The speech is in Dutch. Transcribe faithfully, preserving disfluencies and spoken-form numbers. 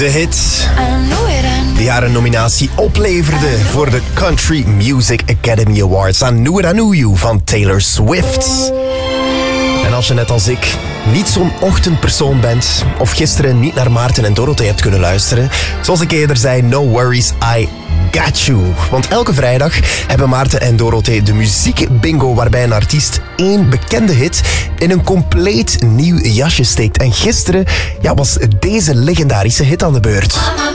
De hit die haar een nominatie opleverde voor de Country Music Academy Awards. I Knew It, I Knew You van Taylor Swift. En als je net als ik niet zo'n ochtendpersoon bent, of gisteren niet naar Maarten en Dorothee hebt kunnen luisteren, zoals ik eerder zei, no worries, I got you. Want elke vrijdag hebben Maarten en Dorothee de muziekbingo, waarbij een artiest één bekende hit in een compleet nieuw jasje steekt. En gisteren ja, was deze legendarische hit aan de beurt.